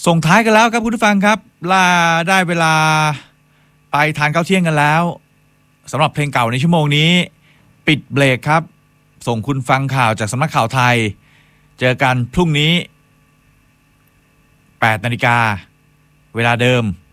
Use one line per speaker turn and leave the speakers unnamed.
ส่งท้ายกันแล้วครับคุณผู้ฟังครับได้เวลาไปทานข้าวเที่ยงกันแล้วสำหรับเพลงเก่าในชั่วโมงนี้ปิดเบรกครับส่งคุณฟังข่าวจากสำนักข่าวไทยเจอกันพรุ่งนี้ 8 นาฬิกาเวลาเดิม